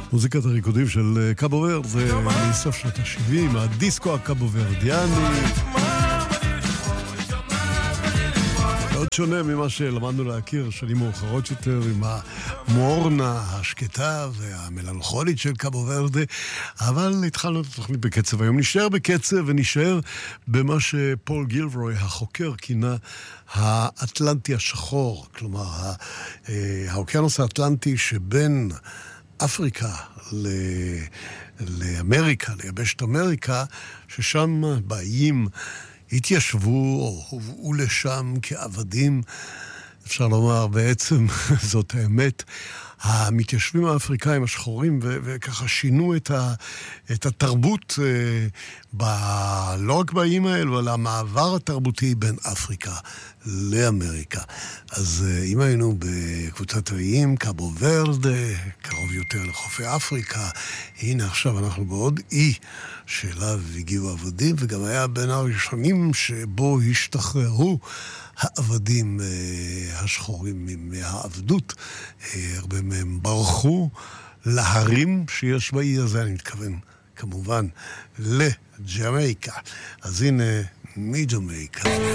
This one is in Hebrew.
מוזיקת הריקודים של קאבו ורד, זה מסוף שנות ה-70, הדיסקו הקאבו ורדיאני. מאוד שונה ממה שלמדנו להכיר שנים מאוחרות יותר, עם המורנה השקטה והמלנכולית של קאבו ורדה, אבל התחלנו את התוכנית בקצב. היום נשאר בקצב ונשאר במה שפול גילברוי, החוקר, כינה האטלנטי השחור, כלומר האוקיינוס האטלנטי שבין אפריקה לאמריקה, ליבשת אמריקה, ששם באיים התיישבו או הובאו לשם כעבדים. אפשר לומר בעצם, זאת האמת, המתיישבים האפריקאים השחורים וככה שינו את התרבות לא רק באיים האלו, אלא המעבר התרבותי בין אפריקה לאמריקה. אז אם היינו בקבוצת האיים, קאבו ורדה, קרוב יותר לחופי אפריקה, הנה עכשיו אנחנו בעוד אי שאליו הגיעו עבדים, וגם היה בין הראשונים שבו השתחררו העבדים השחורים מהעבדות. הרבה מהם ברחו להרים שיש באי הזה, אני מתכוון כמובן לג'מייקה. אז הנה מג'מייקה.